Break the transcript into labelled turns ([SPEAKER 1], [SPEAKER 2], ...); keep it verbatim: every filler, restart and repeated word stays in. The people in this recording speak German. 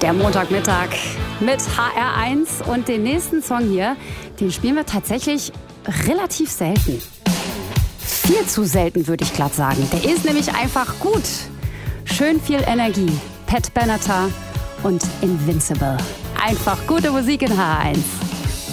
[SPEAKER 1] Der Montagmittag mit H R eins und den nächsten Song hier, den spielen wir tatsächlich relativ selten. Viel zu selten, würde ich glatt sagen. Der ist nämlich einfach gut. Schön viel Energie. Pat Benatar und Invincible. Einfach gute Musik in H R eins.